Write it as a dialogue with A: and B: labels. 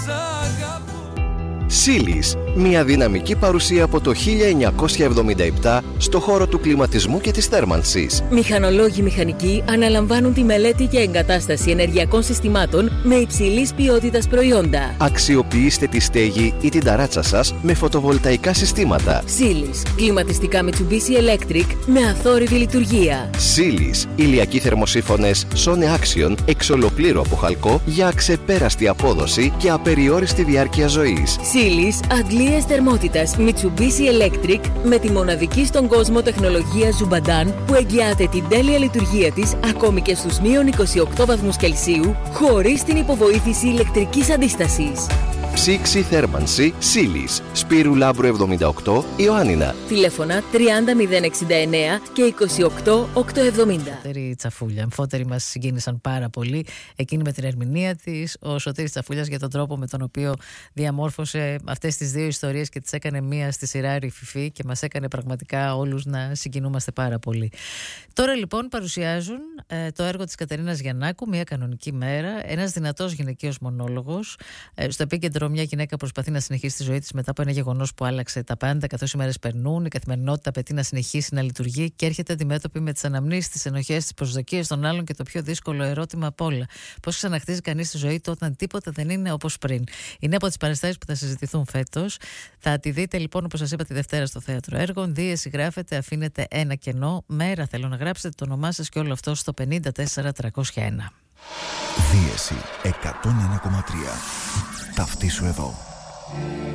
A: Σίλις, μια δυναμική παρουσία από το 1977 στο χώρο του κλιματισμού και της θέρμανσης.
B: Μηχανολόγοι μηχανικοί αναλαμβάνουν τη μελέτη και εγκατάσταση ενεργειακών συστημάτων με υψηλής ποιότητας προϊόντα.
A: Αξιοποιήστε τη στέγη ή την ταράτσα σας με φωτοβολταϊκά συστήματα.
B: Σίλις, κλιματιστικά Mitsubishi Electric με αθόρυβη λειτουργία.
A: Σίλις, ηλιακοί θερμοσύφωνες Sone Action εξ ολοκλήρου από χαλκό για αξεπέραστη απόδοση και απεριόριστη διάρκεια ζωής.
B: Σίλις, αντλίες θερμότητας Mitsubishi Electric με τη μοναδική στον κόσμο τεχνολογία Zubadan που εγγυάται την τέλεια λειτουργία της ακόμη και στους μείον 28 βαθμούς Κελσίου χωρίς την υποβοήθηση ηλεκτρικής αντίστασης.
A: Ψήξη θέρμανση Σίλις, Σπύρου Λάμπρου 78, Ιωάννηνα.
B: Τηλέφωνα 30069 και 28870.
C: Φώτερη Τσαφούλια. Φώτεροι μας συγκίνησαν πάρα πολύ. Εκείνη με την ερμηνεία της, ο Σωτήρης Τσαφούλιας για τον τρόπο με τον οποίο διαμόρφωσε αυτές τις δύο ιστορίες και τις έκανε μία στη σειρά Ρηφιφή και μας έκανε πραγματικά όλους να συγκινούμαστε πάρα πολύ. Τώρα λοιπόν παρουσιάζουν το έργο της Κατερίνας Γιαννάκου, Μια κανονική μέρα, ένας δυνατός γυναικείος μονόλογος. Στο επίκεντρο μια γυναίκα προσπαθεί να συνεχίσει τη ζωή της μετά από ένα γεγονός που άλλαξε τα πάντα, καθώς οι μέρες περνούν, η καθημερινότητα απαιτεί να συνεχίσει να λειτουργεί και έρχεται αντιμέτωπη με τις αναμνήσεις, τις ενοχές, τις προσδοκίες των άλλων και το πιο δύσκολο ερώτημα απ' όλα. Πώς ξαναχτίζει κανείς τη ζωή του όταν τίποτα δεν είναι όπως πριν. Είναι από τις παραστάσεις που θα συζητηθούν φέτος. Θα τη δείτε λοιπόν, όπως σας είπα, τη Δευτέρα στο Θέατρο Έργων. Δίεση γράφετε, αφήνετε ένα κενό. Μέρα θέλω να γράψετε το όνομά σας και όλο αυτό στο 54301.
D: Δίεση 101,3. Ταυτίσου εδώ.